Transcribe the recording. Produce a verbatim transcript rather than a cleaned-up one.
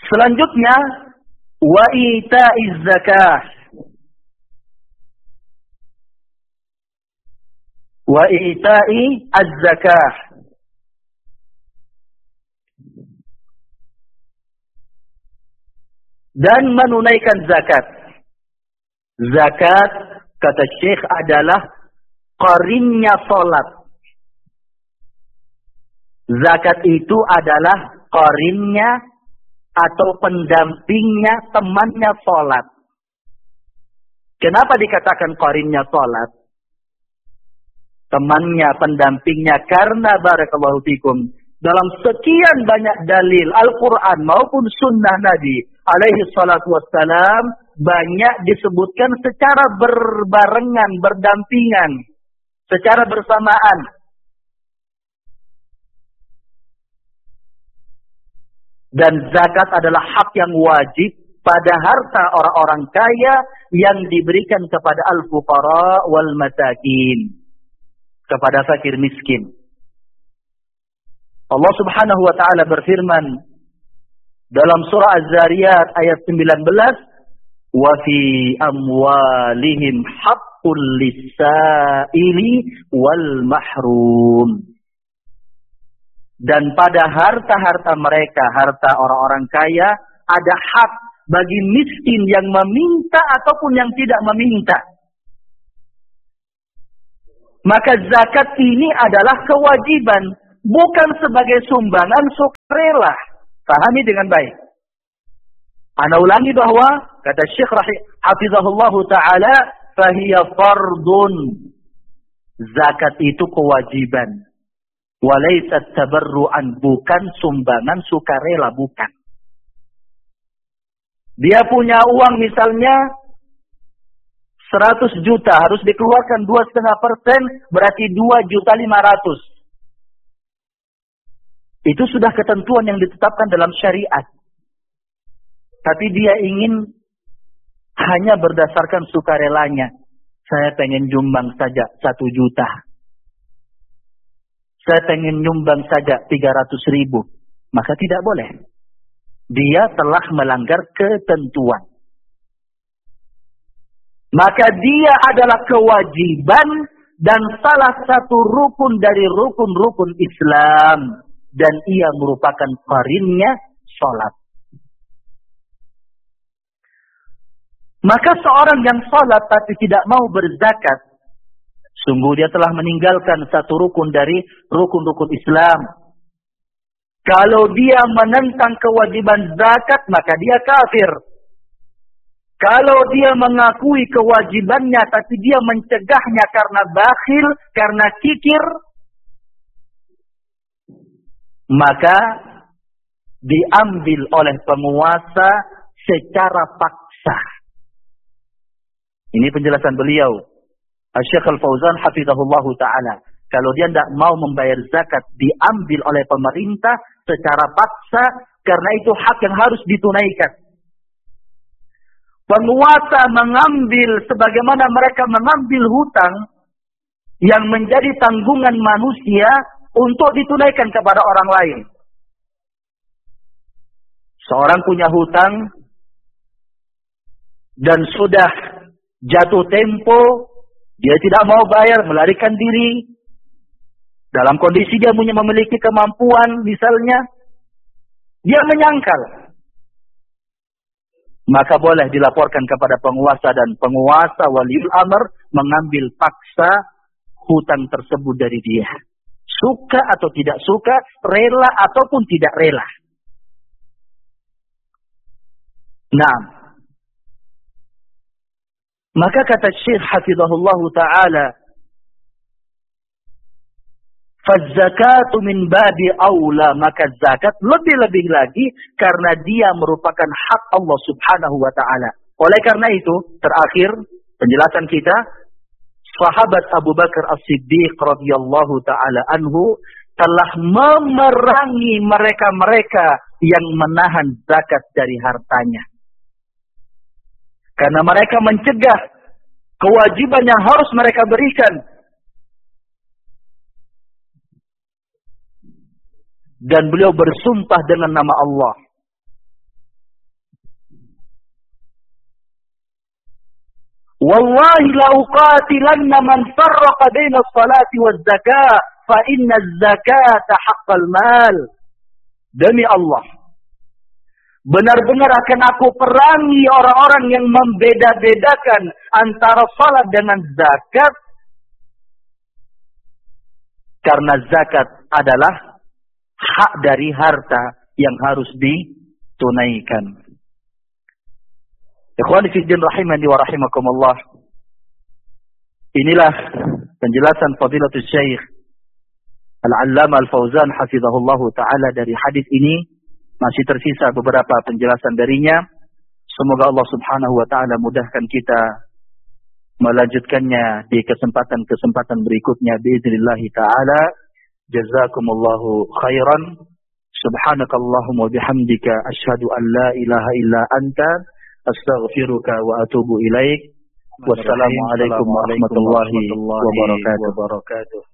Selanjutnya, wa ita'iz zakah. Wa ita'i az-zakah. Dan menunaikan zakat. Zakat, kata Syekh, adalah qarinnya salat. Zakat itu adalah qarinnya atau pendampingnya, temannya salat. Kenapa dikatakan qarinnya salat? Temannya, pendampingnya, karena barakallahu fikum, dalam sekian banyak dalil Al-Quran maupun sunnah Nabi alaihi salatu wassalam, banyak disebutkan secara berbarengan, berdampingan, secara bersamaan. Dan zakat adalah hak yang wajib pada harta orang-orang kaya yang diberikan kepada al-fuqara wal masakin, kepada fakir miskin. Allah Subhanahu wa taala berfirman dalam surah Az-Zariyat ayat sembilan belas, "Wa fi amwalihim haqqul lis-sa'ili wal mahrum." Dan pada harta-harta mereka, harta orang-orang kaya, ada hak bagi miskin yang meminta ataupun yang tidak meminta. Maka zakat ini adalah kewajiban, bukan sebagai sumbangan sukarela. Pahami dengan baik. Ana ulangi bahwa, kata Syekh Hafizahullah Ta'ala, fahiya fardun. Zakat itu kewajiban. Walaysat tabarru'an, bukan sumbangan sukarela, bukan. Dia punya uang misalnya seratus juta, harus dikeluarkan dua koma lima persen, berarti dua juta lima ratus. Itu sudah ketentuan yang ditetapkan dalam syariat. Tapi dia ingin hanya berdasarkan sukarelanya. Saya pengen nyumbang saja satu juta. Saya pengen nyumbang saja tiga ratus ribu. Maka tidak boleh. Dia telah melanggar ketentuan. Maka dia adalah kewajiban dan salah satu rukun dari rukun-rukun Islam. Dan ia merupakan qarinnya salat. Maka seorang yang salat tapi tidak mau berzakat, sungguh dia telah meninggalkan satu rukun dari rukun-rukun Islam. Kalau dia menentang kewajiban zakat, maka dia kafir. Kalau dia mengakui kewajibannya, tapi dia mencegahnya karena bakhil, karena kikir, maka diambil oleh penguasa secara paksa. Ini penjelasan beliau, Syekh Al-Fauzan hafizahullahu ta'ala. Kalau dia tidak mau membayar zakat, diambil oleh pemerintah secara paksa, karena itu hak yang harus ditunaikan. Penguasa mengambil sebagaimana mereka mengambil hutang yang menjadi tanggungan manusia untuk ditunaikan kepada orang lain. Seorang punya hutang dan sudah jatuh tempo, dia tidak mau bayar, melarikan diri. Dalam kondisi dia punya memiliki kemampuan, misalnya, dia menyangkal. Maka boleh dilaporkan kepada penguasa, dan penguasa waliul amr mengambil paksa hutang tersebut dari dia. Suka atau tidak suka, rela ataupun tidak rela. Nah, maka kata Syekh hafizahullah ta'ala, faz-zakatu min babi aula, maka zakat lebih-lebih lagi karena dia merupakan hak Allah Subhanahu wa ta'ala. Oleh karena itu, terakhir penjelasan kita, sahabat Abu Bakar As-Siddiq radhiyallahu ta'ala anhu telah memerangi mereka-mereka yang menahan zakat dari hartanya. Karena mereka mencegah kewajiban yang harus mereka berikan. Dan beliau bersumpah dengan nama Allah. Wallahi la uqatilanna man farraqa baina as-salati waz-zakah fa inna az-zakata haqqal mal. Demi Allah, benar-benar akan aku perangi orang-orang yang membeda-bedakan antara salat dengan zakat, karena zakat adalah hak dari harta yang harus ditunaikan. Ikhwani fi din rahimani wa rahimakumullah. Inilah penjelasan Fadilatul Syekh Al-Allamah Al-Fauzan hafizahullah taala dari hadis ini. Masih tersisa beberapa penjelasan darinya. Semoga Allah Subhanahu wa taala mudahkan kita melanjutkannya di kesempatan-kesempatan berikutnya biiznillah taala. Jazakumullahu khairan. Subhanakallahumma bihamdika asyhadu an la ilaha illa anta astaghfiruka wa atubu ilaik. Wassalamualaikum warahmatullahi wabarakatuh.